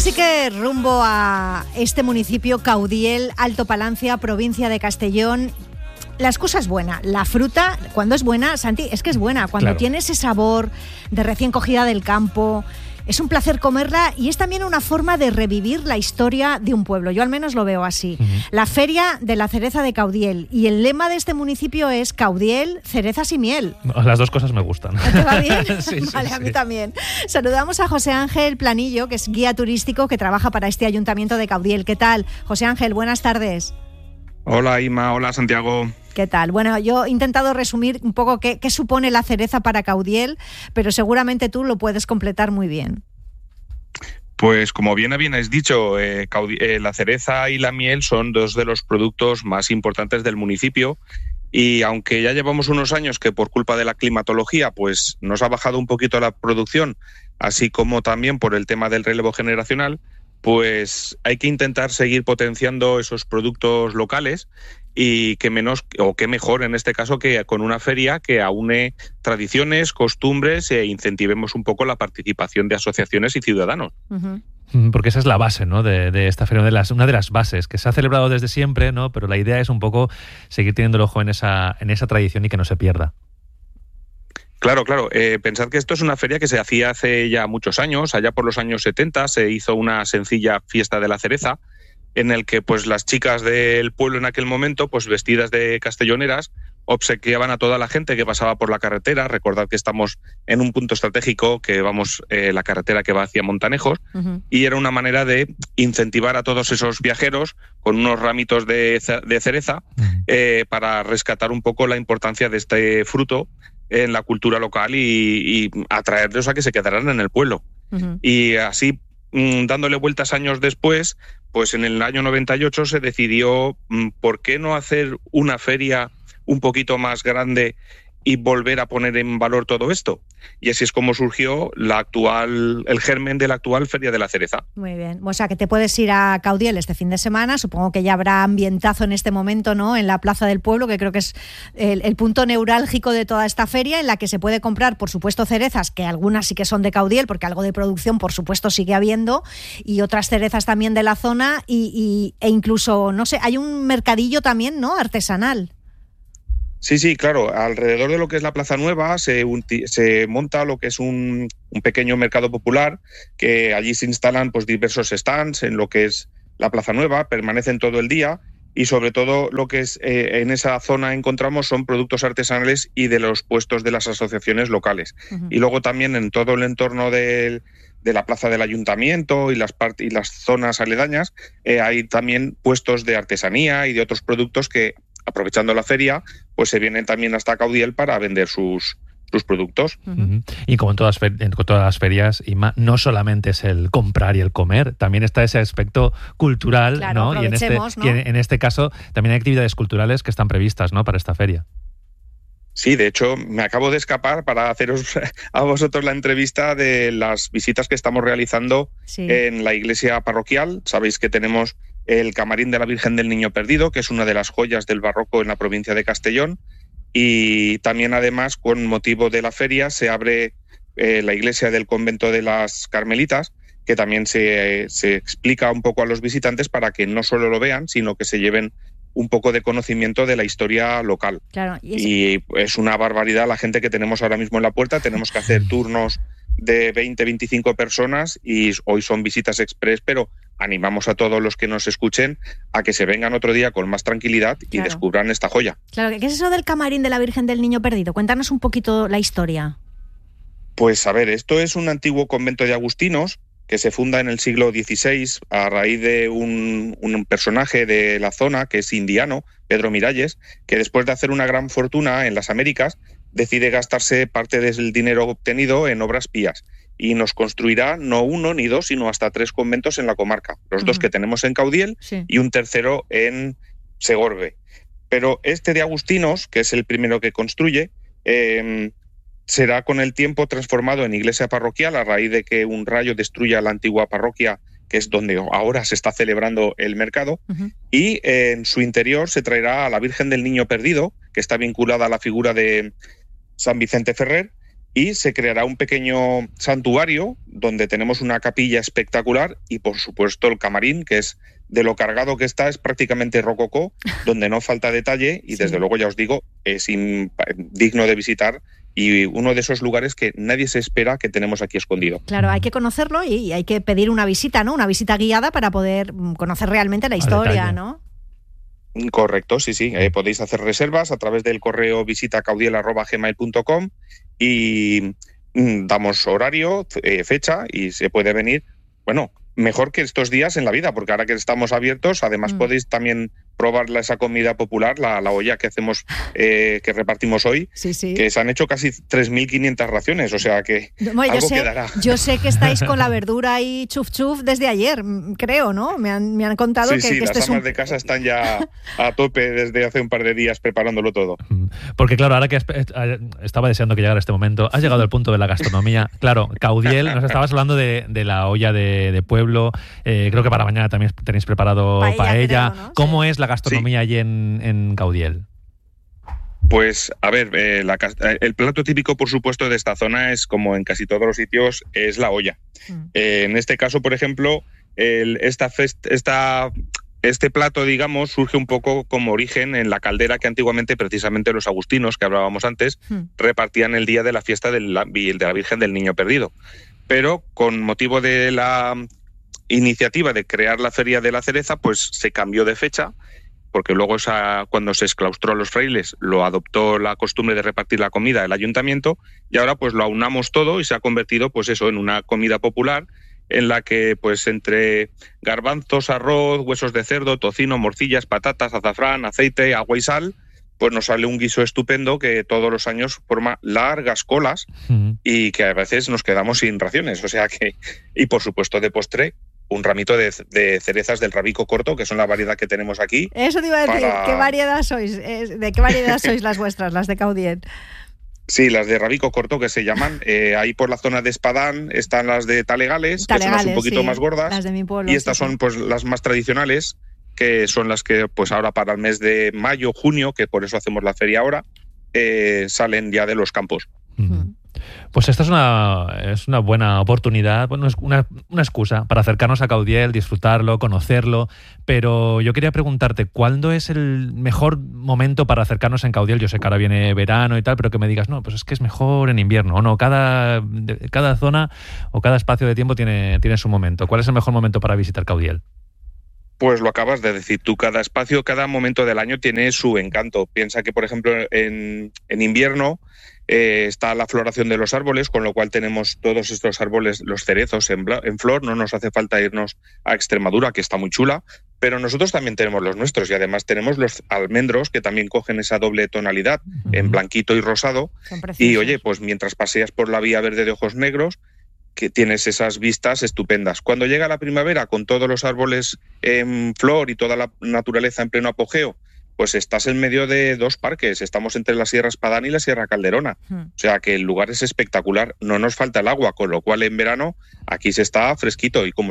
Así que rumbo a este municipio, Caudiel, Alto Palancia, provincia de Castellón. La excusa es buena. La fruta, cuando es buena, Santi, es que es buena. Cuando tiene ese sabor de recién cogida del campo, es un placer comerla y es también una forma de revivir la historia de un pueblo. Yo al menos lo veo así. La Feria de la Cereza de Caudiel. Y el lema de este municipio es Caudiel, cerezas y miel. Las dos cosas me gustan. ¿Te va bien? Sí, vale, sí, a mí también. Saludamos a José Ángel Planillo, que es guía turístico que trabaja para este ayuntamiento de Caudiel. ¿Qué tal? José Ángel, buenas tardes. Hola Ima, hola Santiago. ¿Qué tal? Bueno, yo he intentado resumir un poco qué supone la cereza para Caudiel, pero seguramente tú lo puedes completar muy bien. Pues como bien habéis dicho, la cereza y la miel son dos de los productos más importantes del municipio y aunque ya llevamos unos años que por culpa de la climatología pues nos ha bajado un poquito la producción, así como también por el tema del relevo generacional, pues hay que intentar seguir potenciando esos productos locales y qué mejor en este caso que con una feria que aúne tradiciones, costumbres e incentivemos un poco la participación de asociaciones y ciudadanos. Porque esa es la base, ¿no? de esta feria, una de las bases que se ha celebrado desde siempre, ¿no? Pero la idea es un poco seguir teniendo el ojo en esa tradición y que no se pierda. Claro. Pensad que esto es una feria que se hacía hace ya muchos años. Allá por los años 70 se hizo una sencilla fiesta de la cereza en el que pues las chicas del pueblo en aquel momento, pues vestidas de castelloneras, obsequiaban a toda la gente que pasaba por la carretera. Recordad que estamos en un punto estratégico, que vamos la carretera que va hacia Montanejos, y era una manera de incentivar a todos esos viajeros con unos ramitos de cereza para rescatar un poco la importancia de este fruto en la cultura local y atraerlos a que se quedaran en el pueblo. Y así, dándole vueltas años después, pues en el año 98 se decidió ¿por qué no hacer una feria un poquito más grande y volver a poner en valor todo esto? Y así es como surgió el germen de la actual Feria de la Cereza. Muy bien. O sea, que te puedes ir a Caudiel este fin de semana. Supongo que ya habrá ambientazo en este momento, ¿no? En la Plaza del Pueblo, que creo que es el punto neurálgico de toda esta feria, en la que se puede comprar, por supuesto, cerezas, que algunas sí que son de Caudiel, porque algo de producción, por supuesto, sigue habiendo, y otras cerezas también de la zona, e incluso, no sé, hay un mercadillo también, ¿no? Artesanal. Sí, claro. Alrededor de lo que es la Plaza Nueva se monta lo que es un pequeño mercado popular, que allí se instalan pues diversos stands en lo que es la Plaza Nueva, permanecen todo el día y sobre todo lo que es en esa zona encontramos son productos artesanales y de los puestos de las asociaciones locales. Y luego también en todo el entorno de la plaza del ayuntamiento y las zonas aledañas hay también puestos de artesanía y de otros productos que, aprovechando la feria, pues se vienen también hasta Caudiel para vender sus productos. Y como en todas las ferias, Ima, no solamente es el comprar y el comer, también está ese aspecto cultural, claro, ¿no? Y en este caso también hay actividades culturales que están previstas, ¿no? Para esta feria. Sí, de hecho, me acabo de escapar para haceros a vosotros la entrevista de las visitas que estamos realizando en la iglesia parroquial. Sabéis que tenemos el Camarín de la Virgen del Niño Perdido, que es una de las joyas del barroco en la provincia de Castellón, y también además con motivo de la feria se abre la iglesia del convento de las Carmelitas, que también se explica un poco a los visitantes para que no solo lo vean, sino que se lleven un poco de conocimiento de la historia local. Claro, y es una barbaridad la gente que tenemos ahora mismo en la puerta. Tenemos que hacer turnos de 20-25 personas y hoy son visitas express, pero animamos a todos los que nos escuchen a que se vengan otro día con más tranquilidad y descubran esta joya. Claro, ¿qué es eso del Camarín de la Virgen del Niño Perdido? Cuéntanos un poquito la historia. Pues a ver, esto es un antiguo convento de agustinos que se funda en el siglo XVI a raíz de un personaje de la zona que es indiano, Pedro Miralles, que después de hacer una gran fortuna en las Américas decide gastarse parte del dinero obtenido en obras pías y nos construirá no uno ni dos, sino hasta 3 conventos en la comarca. Los 2 que tenemos en Caudiel y un tercero en Segorbe. Pero este de agustinos, que es el primero que construye, será con el tiempo transformado en iglesia parroquial a raíz de que un rayo destruya la antigua parroquia, que es donde ahora se está celebrando el mercado, y en su interior se traerá a la Virgen del Niño Perdido, que está vinculada a la figura de San Vicente Ferrer, y se creará un pequeño santuario donde tenemos una capilla espectacular y, por supuesto, el camarín, que es de lo cargado que está, es prácticamente rococó, donde no falta detalle y, desde luego, ya os digo, es digno de visitar y uno de esos lugares que nadie se espera que tenemos aquí escondido. Claro, hay que conocerlo y hay que pedir una visita, ¿no? Una visita guiada para poder conocer realmente la historia, ¿no? Correcto, sí. Podéis hacer reservas a través del correo visitacaudiel@gmail.com y damos horario, fecha y se puede venir, bueno, mejor que estos días en la vida, porque ahora que estamos abiertos, además podéis también probar esa comida popular, la olla que hacemos, que repartimos hoy, que se han hecho casi 3.500 raciones, o sea que algo quedará. Yo sé que estáis con la verdura y chuf desde ayer, creo, ¿no? Me han contado que las este amas de casa están ya a tope desde hace un par de días preparándolo todo. Porque claro, ahora que estaba deseando que llegara este momento, has llegado al punto de la gastronomía. Claro, Caudiel, nos estabas hablando de la olla de pueblo, creo que para mañana también tenéis preparado paella. Creo, ¿no? ¿Cómo es la gastronomía allí en Caudiel? Pues, a ver, el plato típico, por supuesto, de esta zona es, como en casi todos los sitios, es la olla. En este caso, por ejemplo, este plato, digamos, surge un poco como origen en la caldera que antiguamente, precisamente, los agustinos, que hablábamos antes, repartían el día de la fiesta de la Virgen del Niño Perdido. Pero, con motivo de la iniciativa de crear la Feria de la Cereza, pues se cambió de fecha, porque luego cuando se exclaustró a los frailes lo adoptó la costumbre de repartir la comida el ayuntamiento, y ahora pues lo aunamos todo y se ha convertido pues eso en una comida popular en la que pues entre garbanzos, arroz, huesos de cerdo, tocino, morcillas, patatas, azafrán, aceite, agua y sal, pues nos sale un guiso estupendo que todos los años forma largas colas y que a veces nos quedamos sin raciones, o sea que, y por supuesto de postre, un ramito de cerezas del Rabico corto, que son la variedad que tenemos aquí. Eso te iba a decir, ¿qué variedad sois? ¿De qué variedad sois las vuestras, las de Caudiel? Sí, las de Rabico corto, que se llaman. Ahí por la zona de Espadán están las de Talegales, que son las un poquito más gordas. Las de mi pueblo, y estas son pues las más tradicionales, que son las que pues ahora para el mes de mayo, junio, que por eso hacemos la feria ahora, salen ya de los campos. Pues esta es una buena oportunidad, bueno, es una excusa para acercarnos a Caudiel, disfrutarlo, conocerlo, pero yo quería preguntarte, ¿cuándo es el mejor momento para acercarnos en Caudiel? Yo sé que ahora viene verano y tal, pero que me digas, no, pues es que es mejor en invierno, o no, cada zona o cada espacio de tiempo tiene su momento. ¿Cuál es el mejor momento para visitar Caudiel? Pues lo acabas de decir tú, cada espacio, cada momento del año tiene su encanto. Piensa que, por ejemplo, en invierno está la floración de los árboles, con lo cual tenemos todos estos árboles, los cerezos en flor, no nos hace falta irnos a Extremadura, que está muy chula, pero nosotros también tenemos los nuestros y además tenemos los almendros que también cogen esa doble tonalidad, en blanquito y rosado. Y oye, pues mientras paseas por la vía verde de ojos negros, que tienes esas vistas estupendas. Cuando llega la primavera, con todos los árboles en flor y toda la naturaleza en pleno apogeo, pues estás en medio de dos parques. Estamos entre la Sierra Espadán y la Sierra Calderona. O sea que el lugar es espectacular. No nos falta el agua, con lo cual en verano aquí se está fresquito. Y como